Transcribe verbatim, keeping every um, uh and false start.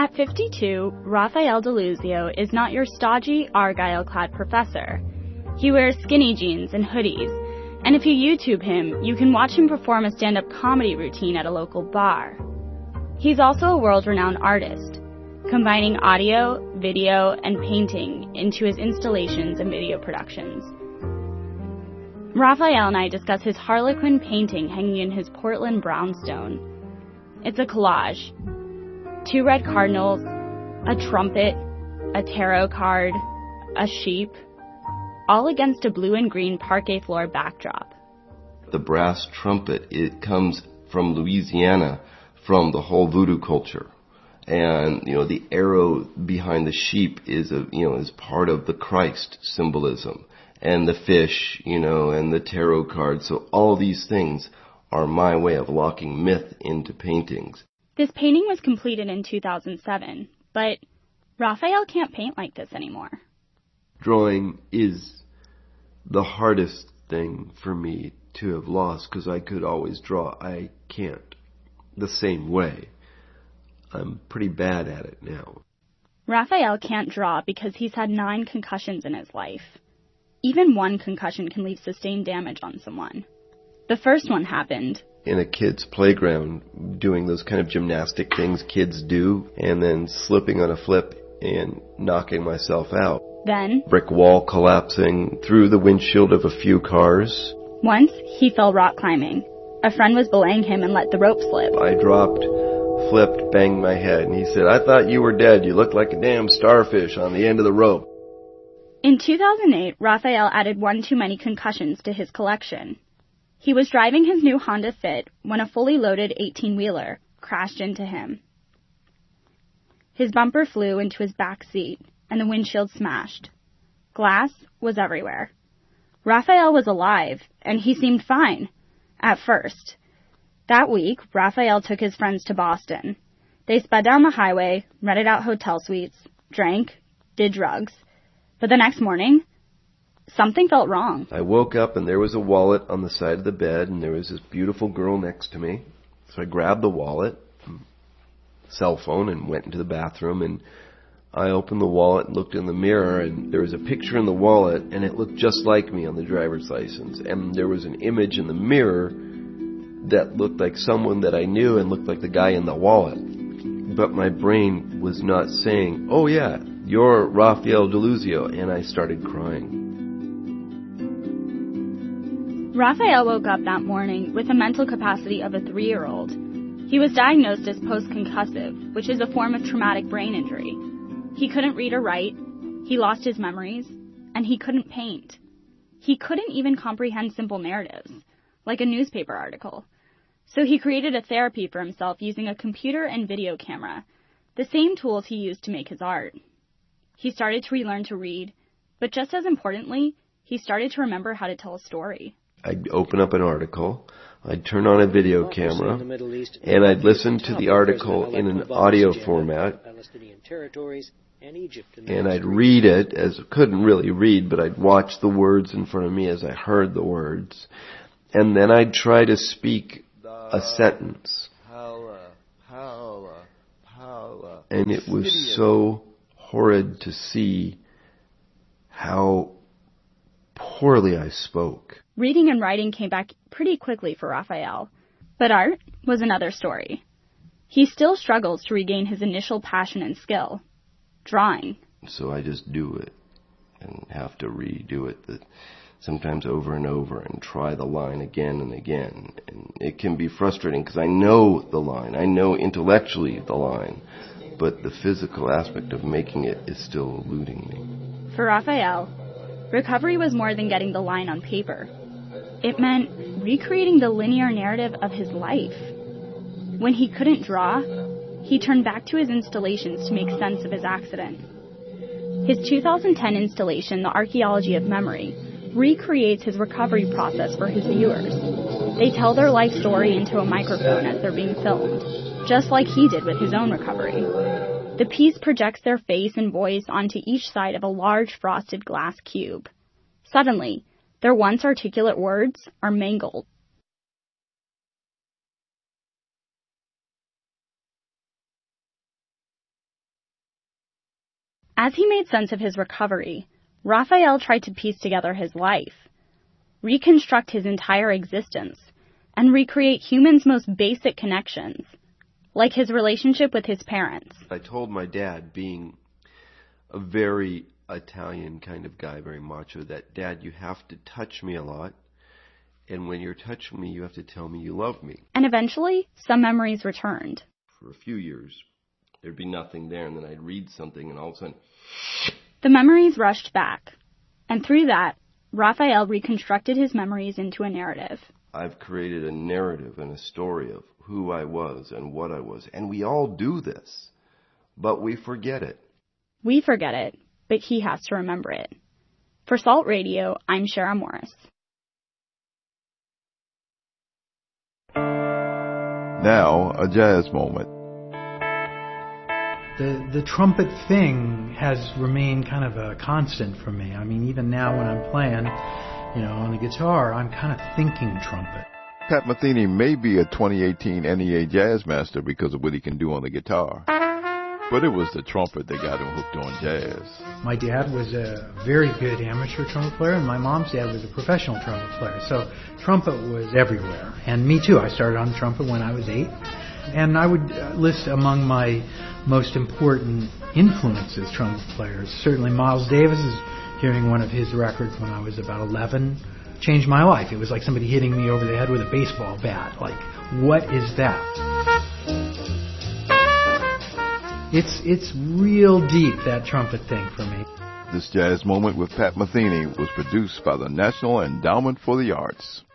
At fifty-two, Rafael Deluzio is not your stodgy, argyle-clad professor. He wears skinny jeans and hoodies, and if you YouTube him, you can watch him perform a stand-up comedy routine at a local bar. He's also a world-renowned artist, combining audio, video, and painting into his installations and video productions. Rafael and I discuss his Harlequin painting hanging in his Portland brownstone. It's a collage. Two red cardinals, a trumpet, a tarot card, a sheep, all against a blue and green parquet floor backdrop. The brass trumpet, it comes from Louisiana, from the whole voodoo culture. And, you know, the arrow behind the sheep is a, you know, is part of the Christ symbolism. And the fish, you know, and the tarot card. So all these things are my way of locking myth into paintings. This painting was completed in two thousand seven, but Rafael can't paint like this anymore. Drawing is the hardest thing for me to have lost because I could always draw. I can't the same way. I'm pretty bad at it now. Rafael can't draw because he's had nine concussions in his life. Even one concussion can leave sustained damage on someone. The first one happened in a kid's playground, doing those kind of gymnastic things kids do, and then slipping on a flip and knocking myself out. Then, brick wall collapsing through the windshield of a few cars. Once, he fell rock climbing. A friend was belaying him and let the rope slip. I dropped, flipped, banged my head, and he said, "I thought you were dead. You looked like a damn starfish on the end of the rope." In two thousand eight, Rafael added one too many concussions to his collection. He was driving his new Honda Fit when a fully loaded eighteen-wheeler crashed into him. His bumper flew into his back seat, and the windshield smashed. Glass was everywhere. Rafael was alive, and he seemed fine, at first. That week, Rafael took his friends to Boston. They sped down the highway, rented out hotel suites, drank, did drugs. But the next morning, something felt wrong. I woke up and there was a wallet on the side of the bed and there was this beautiful girl next to me. So I grabbed the wallet, cell phone, and went into the bathroom, and I opened the wallet and looked in the mirror, and there was a picture in the wallet and it looked just like me on the driver's license. And there was an image in the mirror that looked like someone that I knew and looked like the guy in the wallet. But my brain was not saying, "Oh yeah, you're Rafael Deluzio," and I started crying. Rafael woke up that morning with the mental capacity of a three-year-old. He was diagnosed as post-concussive, which is a form of traumatic brain injury. He couldn't read or write, he lost his memories, and he couldn't paint. He couldn't even comprehend simple narratives, like a newspaper article. So he created a therapy for himself using a computer and video camera, the same tools he used to make his art. He started to relearn to read, but just as importantly, he started to remember how to tell a story. I'd open up an article, I'd turn on a video camera, and I'd listen to the article in an audio format, and I'd read it, as couldn't really read, but I'd watch the words in front of me as I heard the words, and then I'd try to speak a sentence. And it was so horrid to see how poorly I spoke. Reading and writing came back pretty quickly for Rafael, but art was another story. He still struggles to regain his initial passion and skill, drawing. So I just do it and have to redo it, but sometimes over and over, and try the line again and again. And it can be frustrating because I know the line, I know intellectually the line, but the physical aspect of making it is still eluding me. For Rafael, recovery was more than getting the line on paper. It meant recreating the linear narrative of his life. When he couldn't draw, he turned back to his installations to make sense of his accident. His two thousand ten installation, The Archaeology of Memory, recreates his recovery process for his viewers. They tell their life story into a microphone as they're being filmed, just like he did with his own recovery. The piece projects their face and voice onto each side of a large frosted glass cube. Suddenly, their once articulate words are mangled. As he made sense of his recovery, Raphael tried to piece together his life, reconstruct his entire existence, and recreate humans' most basic connections, like his relationship with his parents. I told my dad, being a very Italian kind of guy, very macho, that, Dad, you have to touch me a lot, and when you're touching me, you have to tell me you love me. And eventually, some memories returned. For a few years, there'd be nothing there, and then I'd read something, and all of a sudden... The memories rushed back, and through that, Raphael reconstructed his memories into a narrative. I've created a narrative and a story of who I was and what I was, and we all do this, but we forget it. We forget it, but he has to remember it. For Salt Radio, I'm Shara Morris. Now, a jazz moment. The the trumpet thing has remained kind of a constant for me. I mean, even now when I'm playing, you know, on the guitar, I'm kind of thinking trumpet. Pat Metheny may be a twenty eighteen N E A Jazz Master because of what he can do on the guitar. But it was the trumpet that got him hooked on jazz. My dad was a very good amateur trumpet player, and my mom's dad was a professional trumpet player. So trumpet was everywhere. And me too. I started on the trumpet when I was eight. And I would list among my most important influences, trumpet players, certainly Miles Davis. Is hearing one of his records when I was about eleven changed my life. It was like somebody hitting me over the head with a baseball bat. Like, what is that? It's it's real deep, that trumpet thing for me. This Jazz Moment with Pat Metheny was produced by the National Endowment for the Arts.